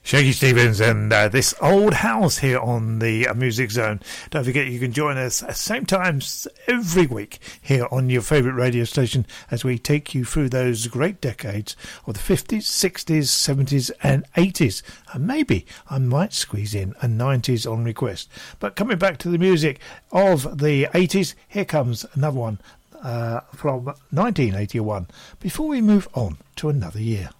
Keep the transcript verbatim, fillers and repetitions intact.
Shaggy Stevens and uh, This Old House here on the uh, Music Zone. Don't forget you can join us at the same time every week here on your favourite radio station as we take you through those great decades of the fifties, sixties, seventies and eighties. And maybe I might squeeze in a nineties on request. But coming back to the music of the eighties, here comes another one uh, from nineteen eighty-one before we move on to another year.